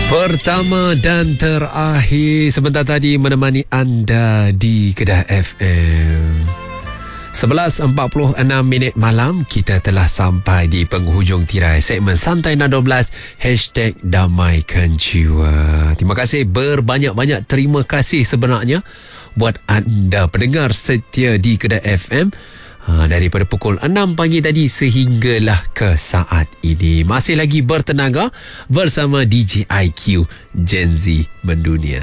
Pertama dan terakhir sebentar tadi menemani anda di Kedah FM. 11.46 malam kita telah sampai di penghujung tirai segmen Santai 12 #Damaikan Jiwa. Terima kasih, berbanyak-banyak terima kasih sebenarnya buat anda pendengar setia di Kedah FM. Daripada pukul 6 pagi tadi sehinggalah ke saat ini masih lagi bertenaga bersama DJ IQ Gen Z Mendunia.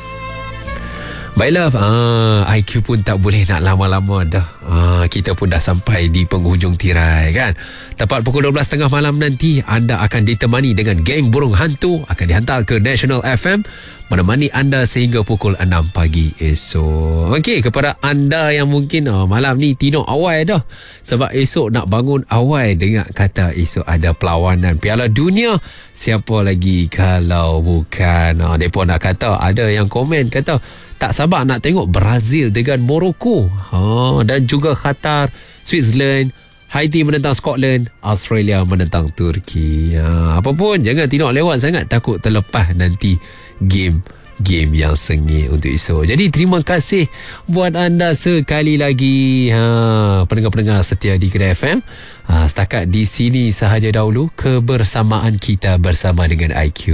Baiklah, IQ pun tak boleh nak lama-lama dah. Kita pun dah sampai di penghujung tirai kan. Tepat pukul 12.30 malam nanti anda akan ditemani dengan geng burung hantu akan dihantar ke National FM menemani anda sehingga pukul 6 pagi esok. Okey, kepada anda yang mungkin malam ni tidur awal dah sebab esok nak bangun awal dengar kata esok ada perlawanan Piala Dunia. Siapa lagi kalau bukan mereka nak kata, ada yang komen kata tak sabar nak tengok Brazil dengan Morocco, dan juga Qatar, Switzerland, Haiti menentang Scotland, Australia menentang Turki. Apa pun jangan tidur lewat sangat, takut terlepas nanti game yang sengit untuk esok. Jadi terima kasih buat anda sekali lagi, pendengar-pendengar setia di Kedah FM. Setakat di sini sahaja dahulu kebersamaan kita bersama dengan IQ.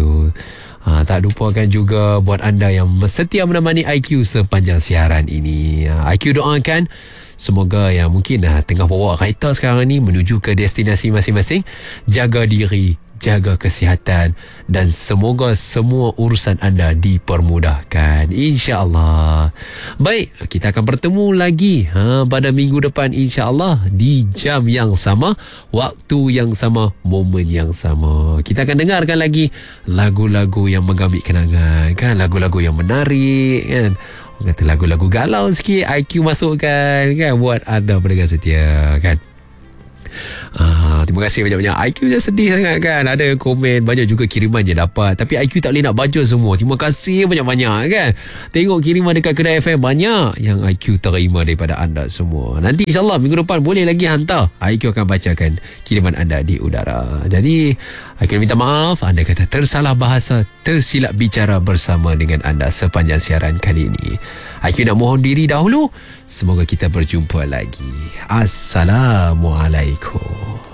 Tak lupakan juga buat anda yang setia menemani IQ sepanjang siaran ini. IQ doakan semoga yang mungkin tengah bawa kereta sekarang ni menuju ke destinasi masing-masing, jaga diri, jaga kesihatan dan semoga semua urusan anda dipermudahkan, insya-Allah. Baik, kita akan bertemu lagi pada minggu depan insya-Allah di jam yang sama, waktu yang sama, momen yang sama. Kita akan dengarkan lagi lagu-lagu yang mengambil kenangan kan, lagu-lagu yang menarik kan. Kata lagu-lagu galau sikit IQ masukkan kan buat anda pendengar setia kan. Terima kasih banyak-banyak. IQ je sedih sangat kan. Ada komen, banyak juga kiriman je dapat, tapi IQ tak boleh nak baca semua. Terima kasih banyak-banyak kan. Tengok kiriman dekat Kedah FM banyak yang IQ terima daripada anda semua. Nanti insyaAllah minggu depan boleh lagi hantar, IQ akan bacakan kiriman anda di udara. Jadi IQ minta maaf anda kata tersalah bahasa, tersilap bicara bersama dengan anda sepanjang siaran kali ini. IQ nak mohon diri dahulu. Semoga kita berjumpa lagi. Assalamualaikum.